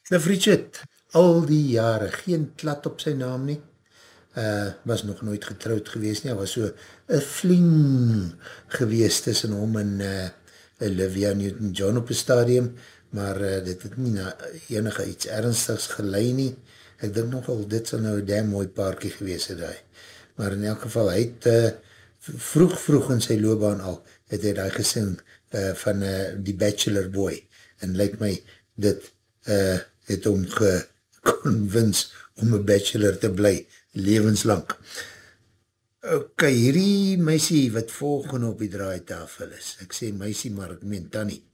Cliff Richard, al die jare, geen klat op sy naam nie, was nog nooit getrouwd gewees nie, hy was so een fling gewees tussen hom en Olivia Newton-John op een stadium, maar dit het nie na enige iets ernstigs gelei nie. Ek dink nogal, dit sal nou een damn mooi paarkie gewees het hy. Maar in elk geval, hy het vroeg in sy loopbaan al, het hy daar gesing van die Bachelor Boy, en lyk my, dit het hom geconvince om een bachelor te bly, levenslang. Ok, hierdie meisie wat volgende op die draaitafel is, ek sê meisie, maar ek meen Tannie.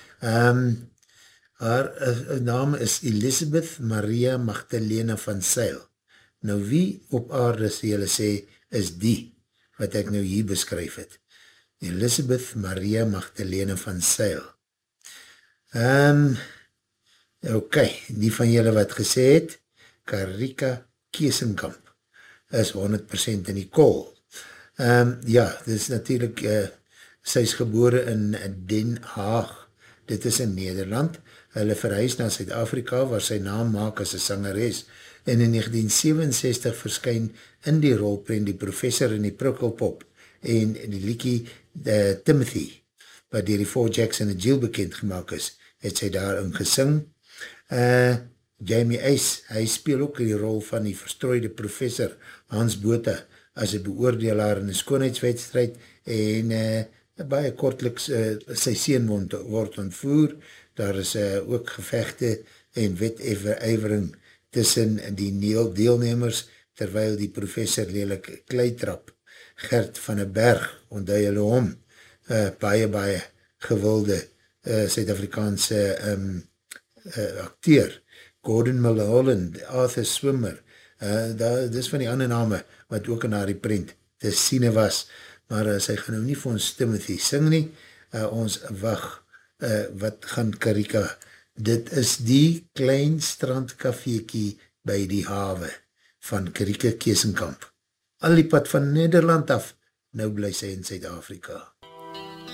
Haar naam is Elisabeth Maria Magdalena van Zyl. Nou wie op aarde sê julle sê, is die, wat ek nou hier beskryf het. Elisabeth Maria Magdalena van Zyl. Ok, die van julle wat gesê het, Karika Keesenkamp is 100% in die kool. Ja, dit is natuurlijk, sy is gebore in Den Haag, dit is in Nederland, hulle verhuis na Suid-Afrika, waar sy naam maak as een sangeres, en in 1967 verskyn in die rolprent die professor in die Prukkelpop, en die liekie Timothy, wat dier die Four Jackson en Jill bekend gemaakt is, het sy daarin gesing. Jamie Ace, hy speel ook die rol van die verstrooide professor Hans Botha as een beoordelaar in die skoonheidswedstrijd en baie kortliks sy seun word ontvoer. Daar is ook gevechte en wetijvering tussen die deelnemers terwyl die professor lelik kleitrap. Gert van den Berg, onthou julle hom, baie gewilde Suid-Afrikaanse acteur. Gordon Mulholland, Arthur Swimmer, dis van die ander name, wat ook in haar die print te siene was, maar sy gaan nou nie vir ons Timothy sing nie, ons wacht, wat gaan Karika, dit is die klein strandkafeekie by die hawe, van Karika Keesenkamp, al die pad van Nederland af, nou bly sy in Suid-Afrika.